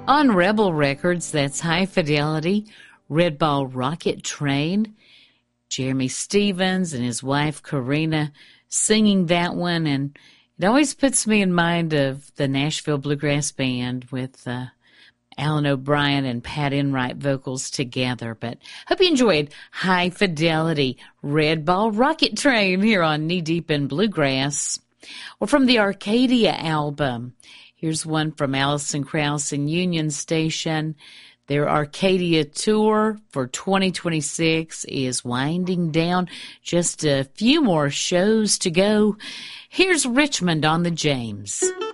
On Rebel Records, that's High Fidelity, Red Ball Rocket Train. Jeremy Stevens and his wife Karina singing that one, and it always puts me in mind of the Nashville Bluegrass Band with Alan O'Brien and Pat Enright vocals together. But hope you enjoyed High Fidelity, Red Ball Rocket Train here on Knee Deep in Bluegrass. Well, from the Arcadia album, here's one from Alison Krauss and Union Station. Their Arcadia tour for 2026 is winding down. Just a few more shows to go. Here's Richmond on the James.